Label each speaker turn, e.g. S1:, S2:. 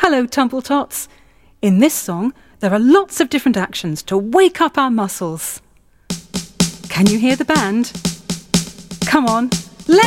S1: Hello, Tumbletots. In this song, there are lots of different actions to wake up our muscles. Can you hear the band? Come on,